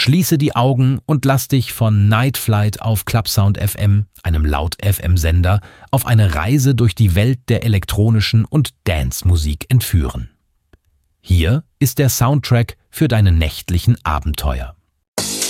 Schließe die Augen und lass dich von Night Flight auf Clubsound FM, einem Laut-FM-Sender, auf eine Reise durch die Welt der elektronischen und Dance-Musik entführen. Hier ist der Soundtrack für deine nächtlichen Abenteuer.